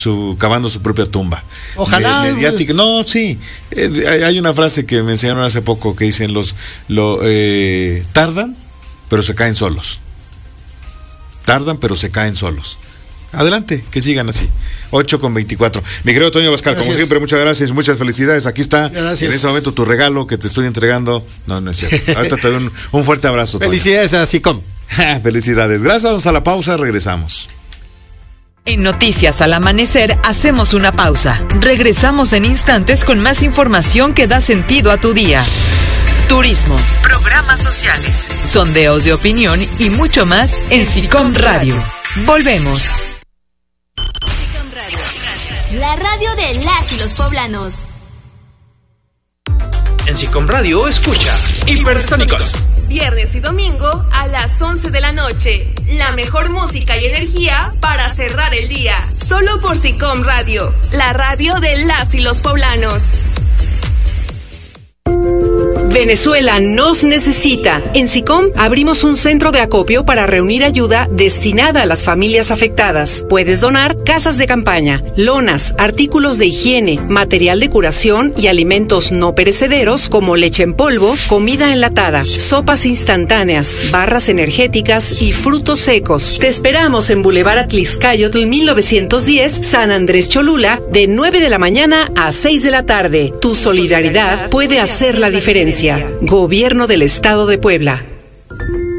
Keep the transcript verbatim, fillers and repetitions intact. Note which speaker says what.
Speaker 1: su cavando su propia tumba.
Speaker 2: Ojalá.
Speaker 1: Me, mediática. No, sí. Eh, hay una frase que me enseñaron hace poco que dicen los lo, eh, tardan, pero se caen solos. Tardan, pero se caen solos. Adelante, que sigan así. ocho con veinticuatro. Mi querido Toño Bascal, como siempre, muchas gracias, muchas felicidades. Aquí está, gracias. En este momento, tu regalo que te estoy entregando. No, no es cierto. Ahorita te doy un, un fuerte abrazo, Toño.
Speaker 2: Felicidades a SICOM.
Speaker 1: Felicidades. Gracias, vamos a la pausa, regresamos.
Speaker 3: En Noticias al Amanecer hacemos una pausa. Regresamos en instantes con más información que da sentido a tu día. Turismo, programas sociales, sondeos de opinión y mucho más en SICOM Radio. Volvemos.
Speaker 4: SICOM Radio, la radio de las y los poblanos.
Speaker 5: En SICOM Radio escucha Hipersónicos.
Speaker 6: Viernes y domingo a las once de la noche. La mejor música y energía para cerrar el día. Solo por SICOM Radio, la radio de las y los poblanos.
Speaker 7: Venezuela nos necesita. En SICOM abrimos un centro de acopio para reunir ayuda destinada a las familias afectadas. Puedes donar casas de campaña, lonas, artículos de higiene, material de curación y alimentos no perecederos como leche en polvo, comida enlatada, sopas instantáneas, barras energéticas y frutos secos. Te esperamos en Boulevard Atlixcayotl mil novecientos diez, San Andrés Cholula, de nueve de la mañana a seis de la tarde. Tu solidaridad puede hacer la diferencia. Gobierno del Estado de Puebla.